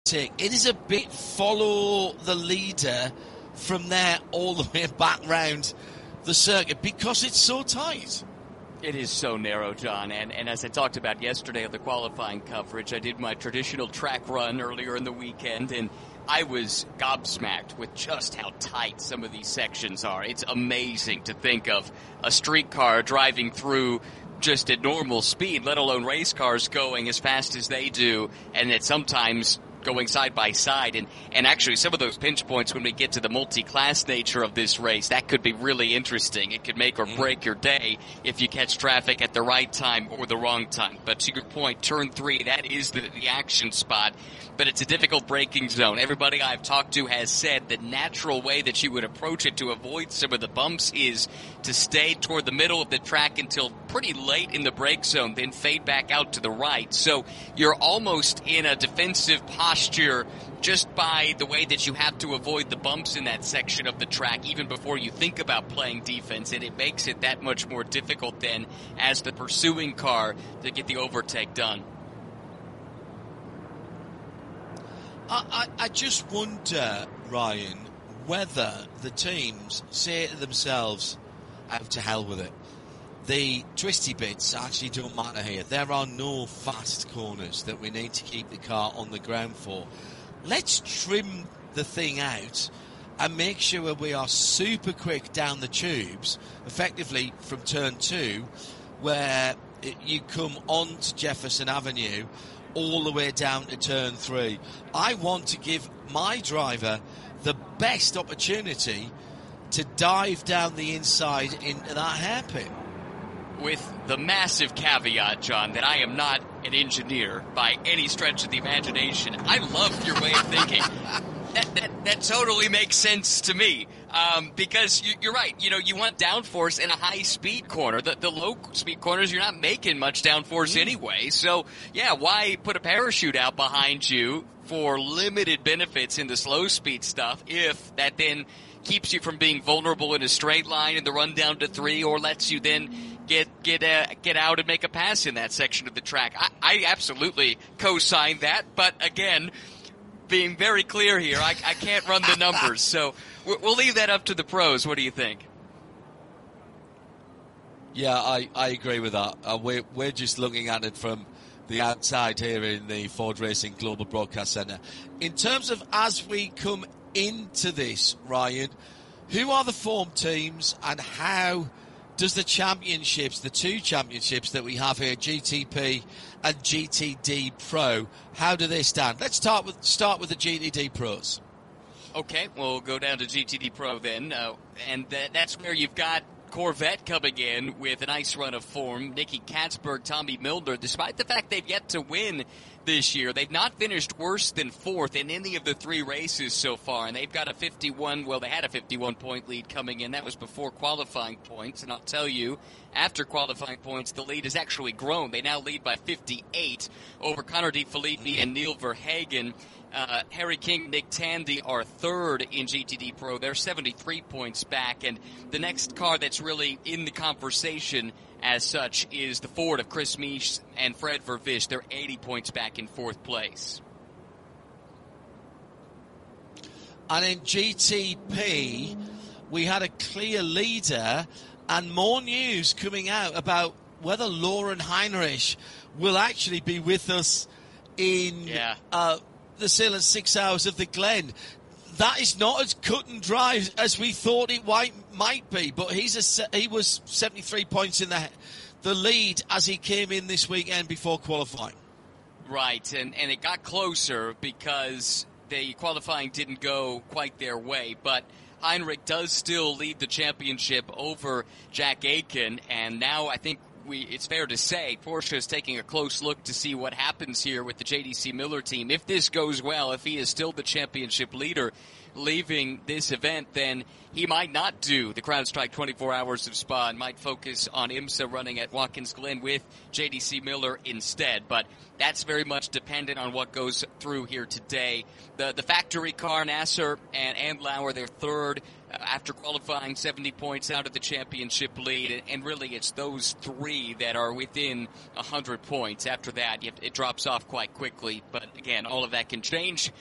It is a bit follow the leader from there all the way back round the circuit because it's so tight. It is so narrow, John, and as I talked about yesterday on the qualifying coverage, I did my traditional track run earlier in the weekend, and I was gobsmacked with just how tight some of these sections are. It's amazing to think of a streetcar driving through just at normal speed, let alone race cars going as fast as they do, and that sometimes going side by side, and actually some of those pinch points when we get to the multi-class nature of this race, that could be really interesting. It could make or break your day if you catch traffic at the right time or the wrong time. But to your point, turn 3, that is the action spot, but it's a difficult braking zone. Everybody I've talked to has said the natural way that you would approach it to avoid some of the bumps is to stay toward the middle of the track until pretty late in the brake zone, then fade back out to the right. So you're almost in a defensive posture just by the way that you have to avoid the bumps in that section of the track even before you think about playing defense, and it makes it that much more difficult then as the pursuing car to get the overtake done. I just wonder, Ryan, whether the teams say to themselves, out to hell with it. The twisty bits actually don't matter here. There are no fast corners that we need to keep the car on the ground for. Let's trim the thing out and make sure we are super quick down the tubes, effectively from turn 2, where you come onto Jefferson Avenue all the way down to turn 3. I want to give my driver the best opportunity to dive down the inside into that hairpin. With the massive caveat, John, that I am not an engineer by any stretch of the imagination. I love your way of thinking. That totally makes sense to me. Because you're right. You know, you want downforce in a high-speed corner. The low-speed corners, you're not making much downforce anyway. So, yeah, why put a parachute out behind you for limited benefits in the slow-speed stuff if that then keeps you from being vulnerable in a straight line in the run down to 3, or lets you then get out and make a pass in that section of the track? I absolutely co-sign that, but again, being very clear here, I can't run the numbers, so we'll leave that up to the pros. What do you think? Yeah, I agree with that. We're just looking at it from the outside here in the Ford Racing Global Broadcast Centre. In terms of as we come into this, Ryan, who are the form teams and how does the championships, the 2 championships that we have here, GTP and GTD Pro, how do they stand? Let's start with the GTD Pros. Okay, we'll go down to GTD Pro then, and that's where you've got Corvette coming in with a nice run of form. Nicky Katzberg, Tommy Milner, despite the fact they've yet to win this year, they've not finished worse than 4th in any of the 3 races so far, and they've got a 51-point lead coming in. That was before qualifying points, and I'll tell you, after qualifying points, the lead has actually grown. They now lead by 58 over Connor DeFilippi and Neil Verhagen. Harry King, Nick Tandy are 3rd in GTD Pro. They're 73 points back, and the next car that's really in the conversation as such is the Ford of Chris Meesh and Fred Vervish. They're 80 points back in 4th place. And in GTP, we had a clear leader and more news coming out about whether Lauren Heinrich will actually be with us in the Salem 6 Hours of the Glen. That is not as cut and dry as we thought it might be, but he was 73 points in the lead as he came in this weekend before qualifying. Right, and it got closer because the qualifying didn't go quite their way, but Heinrich does still lead the championship over Jack Aitken, and now I think it's fair to say Porsche is taking a close look to see what happens here with the JDC Miller team. If this goes well, if he is still the championship leader leaving this event, then he might not do the CrowdStrike 24 Hours of Spa and might focus on IMSA running at Watkins Glen with JDC Miller instead. But that's very much dependent on what goes through here today. The factory car, Nasser and Andlauer, they're 3rd. after qualifying 70 points out of the championship lead, and really it's those three that are within 100 points. After that, it drops off quite quickly. But again, all of that can change